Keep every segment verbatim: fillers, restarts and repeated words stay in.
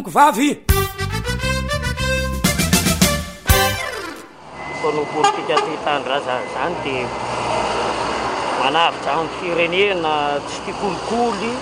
vavy fano politika ty tanindrazana zany dia manavitra amin'ny firenena tsy tia kolikoly,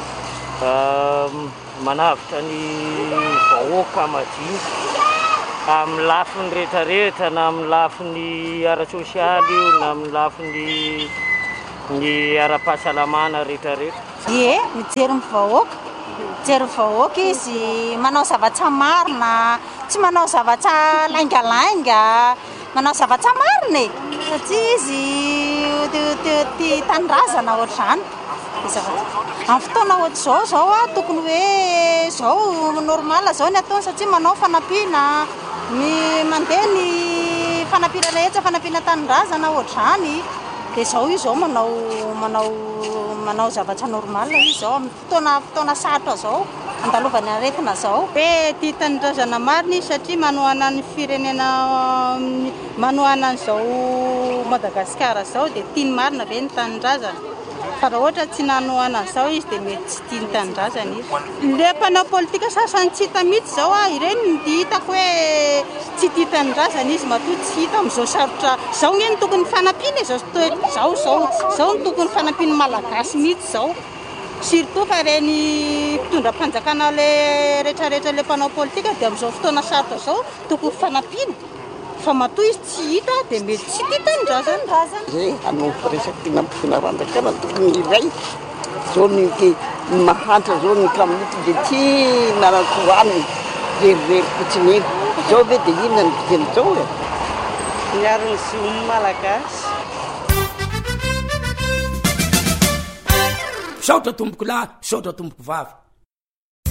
manavitra ny vahoaka madinika amin'ny lafiny rehetrarehetra, na amin'ny lafiny ara-sosialy io na amin'ny lafiny ny ara-pahasalamana rehetrarehetra. Ie, mijery ny vahoaka, mijery ny vahoaka izy manao zavatra marina, tsy manao zavatra laingalainga, manao zavatra marina e, satria izy tia tanindrazana ohatr'izany. Amin'ny fotoana ohatr'izao zao a tokony hoe zao normal zao ny ataony satria manao fanampiana, ny mandeha ny fanampiana rehetra, fanampiana tanindrazana ohatr'izany. Dia zao izy zao manao manao manao zavatra normal izy zao amin'ny fotoana fotoana sarotra zao andalovany aretina zao. Be tia tanindrazana marina izy satria manohana ny firenena, manohana an'izao Madagasikara zao dia tiany marina be ny tanindrazana. Fa raha ohatra tsy nanohana an'izao izy dia mety tsy tia ny tanindrazana izy. Le mpanao politika sasany tsy hita mihitsy zao a, ireny ny hitako hoe tsy tia tanindrazana izy matoa tsy hita amin'izao sarotra zao. Ny ny tokony fanampiana zao zao zao zao ny tokony fanampiana malagasy mihitsy zao, surtout fa reny mpitondram-panjakana le rehetrarehetra le mpanao politika dia amin'izao fotoana sarotra zao tokony fanampiana. Fa matoa izy tsy hita dia mety tsy tia tanindrazana. Zay hanao firesaky nampitona ranjakana tokony iray zao ny mahantra zao ny kaminity dia tia narakoaniny rerirery fotsiny eny zao ve dia inona ny dijeny zao e miaro ny zomy malagasy. Saotra tomboko lahy, saotra tomboko vavy.